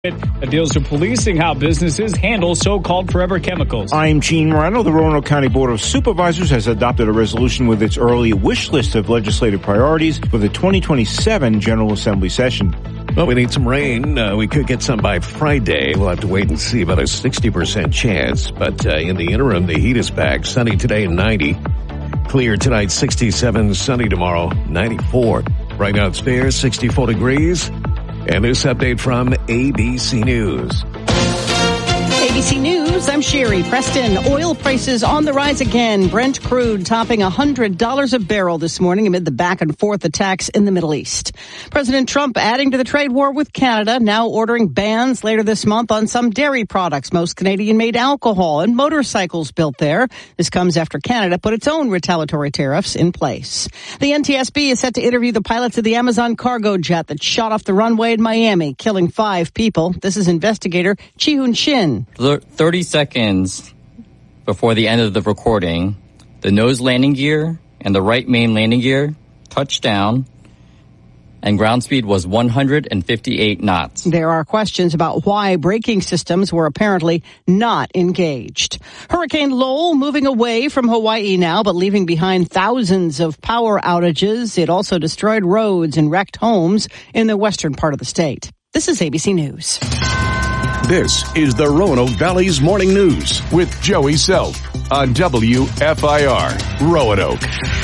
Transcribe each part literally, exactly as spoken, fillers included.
That deals with policing how businesses handle so-called forever chemicals. I'm Gene Rano. The Roanoke County Board of Supervisors has adopted a resolution with its early wish list of legislative priorities for the twenty twenty-seven General Assembly session. Well, we need some rain. Uh, we could get some by Friday. We'll have to wait and see. About a sixty percent chance. But uh, in the interim, the heat is back. Sunny today and ninety. Clear tonight, sixty-seven. Sunny tomorrow, ninety-four. Right now it's fair, sixty-four degrees. And this update from A B C News. A B C News, I'm Sherry Preston. Oil prices on the rise again. Brent crude topping one hundred dollars a barrel this morning amid the back and forth attacks in the Middle East. President Trump adding to the trade war with Canada, now ordering bans later this month on some dairy products, most Canadian-made alcohol and motorcycles built there. This comes after Canada put its own retaliatory tariffs in place. The N T S B is set to interview the pilots of the Amazon cargo jet that shot off the runway in Miami, killing five people. This is investigator Chi-Hoon Shin. thirty seconds before the end of the recording, the nose landing gear and the right main landing gear touched down, and ground speed was one hundred fifty-eight knots. There are questions about why braking systems were apparently not engaged. Hurricane Lowell moving away from Hawaii now, but leaving behind thousands of power outages. It also destroyed roads and wrecked homes in the western part of the state. This is A B C News. This is the Roanoke Valley's Morning News with Joey Self on W F I R Roanoke.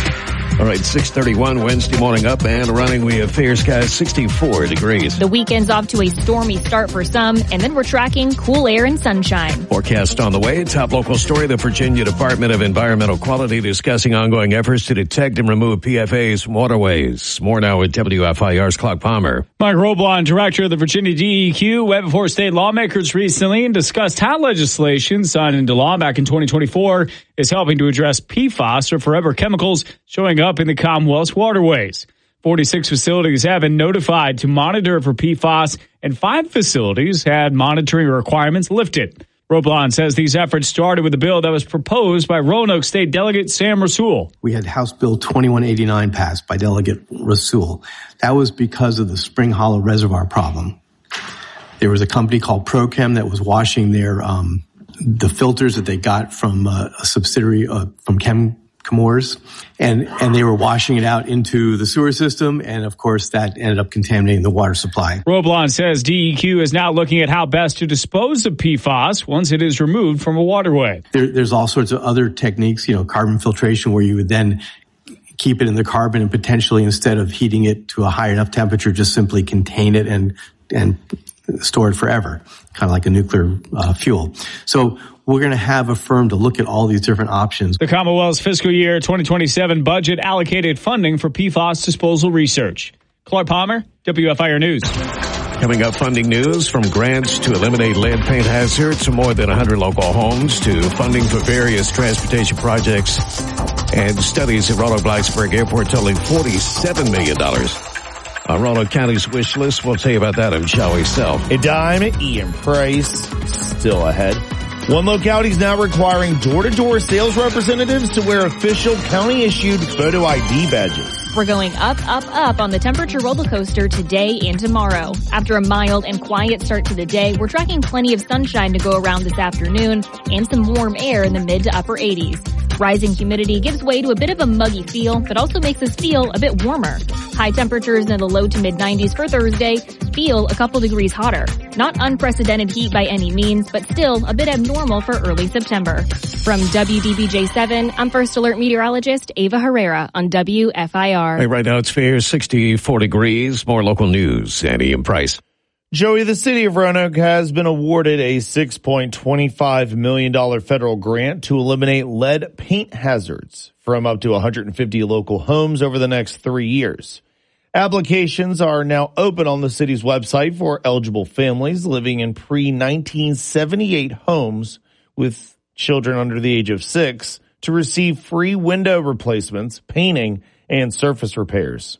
All right, six thirty-one Wednesday morning, up and running. We have fair skies, sixty-four degrees. The weekend's off to a stormy start for some, and then we're tracking cool air and sunshine. Forecast on the way. Top local story, the Virginia Department of Environmental Quality discussing ongoing efforts to detect and remove P F As from waterways. More now with W F I R's Clark Palmer. Mike Roblon, director of the Virginia D E Q, went before state lawmakers recently and discussed how legislation signed into law back in twenty twenty-four is helping to address P F A S, or forever chemicals, showing up in the Commonwealth's waterways. forty-six facilities have been notified to monitor for P F A S, and five facilities had monitoring requirements lifted. Roblon says these efforts started with a bill that was proposed by Roanoke State Delegate Sam Rasool. We had House Bill twenty-one eighty-nine passed by Delegate Rasool. That was because of the Spring Hollow Reservoir problem. There was a company called Prochem that was washing their um, the filters that they got from uh, a subsidiary uh, from Chem. Chemours, and, and they were washing it out into the sewer system, and of course that ended up contaminating the water supply. Roblon says D E Q is now looking at how best to dispose of P F A S once it is removed from a waterway. There, there's all sorts of other techniques, you know, carbon filtration, where you would then keep it in the carbon and potentially, instead of heating it to a high enough temperature, just simply contain it and and store it forever, kind of like a nuclear uh, fuel. So we're going to have a firm to look at all these different options. The Commonwealth's fiscal year twenty twenty-seven budget allocated funding for P F A S disposal research. Clark Palmer, W F I R News. Coming up, funding news, from grants to eliminate lead paint hazards to more than one hundred local homes to funding for various transportation projects and studies at Roanoke Blacksburg Airport totaling forty-seven million dollars. On Roanoke County's wish list, we'll tell you about that in Shall We Sell. A dime, Ian Price, still ahead. One locality is now requiring door-to-door sales representatives to wear official county-issued photo I D badges. We're going up, up, up on the temperature roller coaster today and tomorrow. After a mild and quiet start to the day, we're tracking plenty of sunshine to go around this afternoon and some warm air in the mid to upper eighties. Rising humidity gives way to a bit of a muggy feel, but also makes us feel a bit warmer. High temperatures in the low to mid nineties for Thursday, feel a couple degrees hotter. Not unprecedented heat by any means, but still a bit abnormal for early September. From W D B J seven, I'm First Alert meteorologist Ava Herrera on W F I R. Hey, right now it's fair, sixty-four degrees. More local news, Andy and Price. Joey, the city of Roanoke has been awarded a six point two five million dollars federal grant to eliminate lead paint hazards from up to one hundred fifty local homes over the next three years. Applications are now open on the city's website for eligible families living in pre nineteen seventy-eight homes with children under the age of six to receive free window replacements, painting, and surface repairs.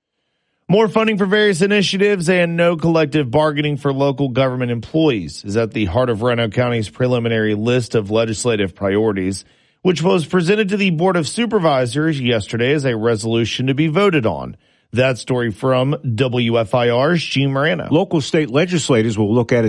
More funding for various initiatives and no collective bargaining for local government employees is at the heart of Roanoke County's preliminary list of legislative priorities, which was presented to the Board of Supervisors yesterday as a resolution to be voted on. That story from W F I R's Gene Morano. Local state legislators will look at